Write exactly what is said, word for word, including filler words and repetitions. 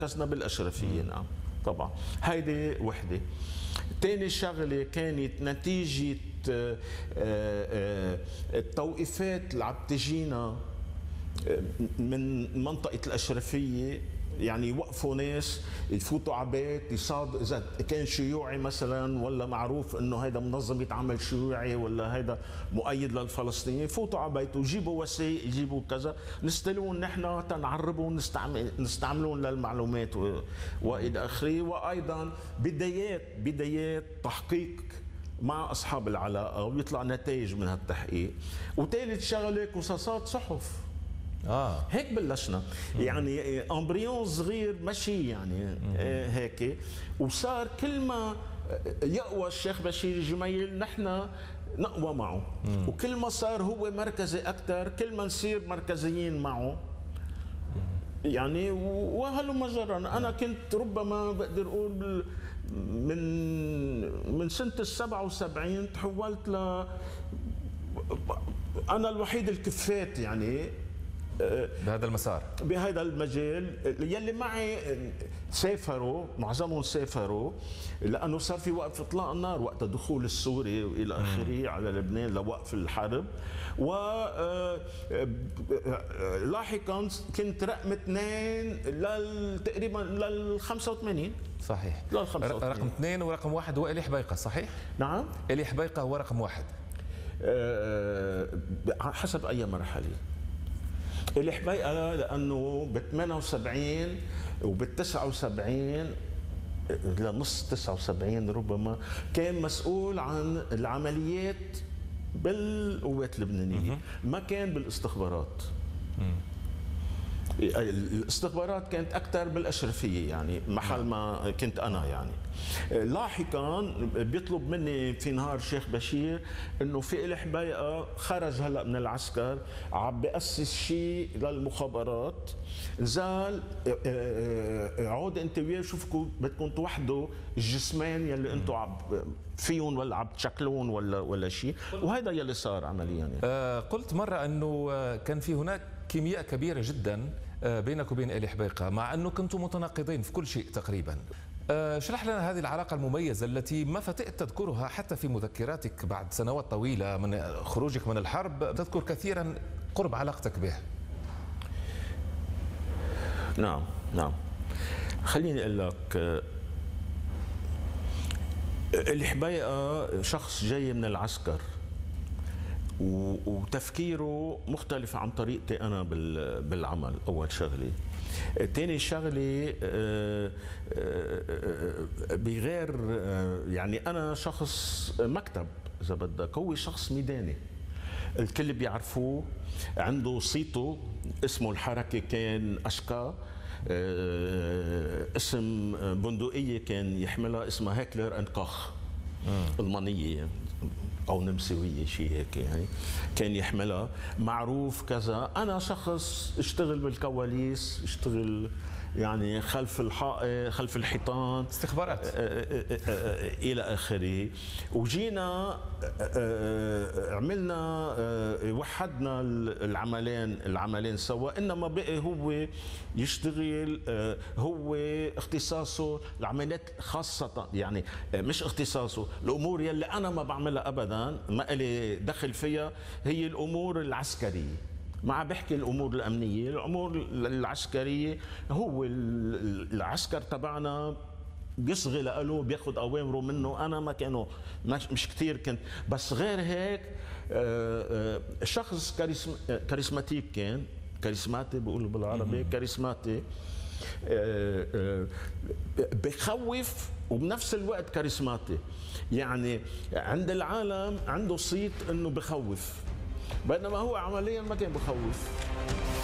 ركزنا بالأشرفية. نعم طبعا هيدي وحدة. تاني شغلة كانت نتيجة التوقيفات اللي عم تجينا من منطقة الأشرفية، يعني يوقفوا ناس يفوتوا على بيت يصاد اذا كان شيوعي مثلا ولا معروف انه هيدا منظمه عمل شيوعي ولا هيدا مؤيد للفلسطينيين، يفوتوا على بيت ويجيبوا وثائق يجيبوا كذا نستلمهم نحن تنعربهم نستعمل نستعملهم للمعلومات والى اخره. وايضا بدايات بدايات تحقيق مع اصحاب العلاقه ويطلع نتائج من هالتحقيق. وثالث شغله قصاصات صحف. اه هيك بلشنا، يعني امبريون صغير مشي يعني هيك. وصار كل ما يقوى الشيخ بشير الجميل نحن نقوى معه، وكل ما صار هو مركزي اكثر كل ما نصير مركزيين معه يعني. وهلم جرا انا كنت ربما بقدر اقول من من سنه السبعة وسبعين تحولت ل انا الوحيد الكفات يعني بهذا المسار بهذا المجال. يلي معي سافروا، معظمهم سافروا لانه صار في وقف اطلاق النار وقت الدخول السوري والى اخره على لبنان لوقف الحرب. و لاحقا كنت رقم اثنين تقريبا لل خمسة وثمانين. صحيح، لل خمسة وثمانين رقم اثنين ورقم واحد هو إلي حبيقة. صحيح؟ نعم إلي حبيقة هو رقم واحد أه حسب اي مرحله. إلي حبيقة لأنه ب ثمانية وسبعين وبال تسعة وسبعين لنص تسعة وسبعين ربما كان مسؤول عن العمليات بالقوات اللبنانية، ما كان بالاستخبارات. الاستخبارات كانت أكثر بالأشرفية يعني محل ما كنت أنا يعني. لاحقا بيطلب مني في نهار شيخ بشير انه في إلي حبيقة خرج هلا من العسكر عم بأسس شيء للمخابرات، نزال عود انت وياه شوفكم بدكم توحدوا الجسمين يلي انتم عم فيهم ولا عم تشكلون ولا ولا شيء، وهذا يلي صار عمليا يعني. آه قلت مرة انه كان في هناك كيمياء كبيرة جدا بينك وبين إلي حبيقة مع انه كنتم متناقضين في كل شيء تقريبا. اشرح لنا هذه العلاقة المميزة التي ما فتئت تذكرها حتى في مذكراتك بعد سنوات طويلة من خروجك من الحرب، تذكر كثيرا قرب علاقتك به. نعم نعم خليني اقول لك، إلي حبيقة شخص جاي من العسكر وتفكيره مختلف عن طريقتي أنا بالعمل. أول شغلة. تاني شغلة بغير يعني أنا شخص مكتب إذا بدك، هو شخص ميداني الكل بيعرفوه، عنده صيته اسمه الحركة كان أشكا، اسم بندقية كان يحملها اسمها هيكلر اند كوخ ألمانية او نمساويه شيء هيك يعني كان يحملها، معروف كذا. انا شخص اشتغل بالكواليس، اشتغل يعني خلف الحائط خلف الحيطان، استخبارات الى اخره. وجينا عملنا وحدنا العملين العملين سوا، انما بقي هو يشتغل، هو اختصاصه العمليات خاصه يعني مش اختصاصه الامور يلي انا ما بعملها ابدا ما لي دخل فيها، هي الامور العسكريه. ما عم بحكي الامور الامنيه، الامور العسكريه هو العسكر تبعنا بيصغي له بياخذ اوامره منه. انا ما كانوا مش كثير كنت، بس غير هيك شخص كاريزماتيك كان كاريزماتي بيقولوا بالعربي كاريزماتي، بخوف وبنفس الوقت كاريزماتي. يعني عند العالم عنده صيت انه بخوف، بينما هو عمليا ما كان بخوف.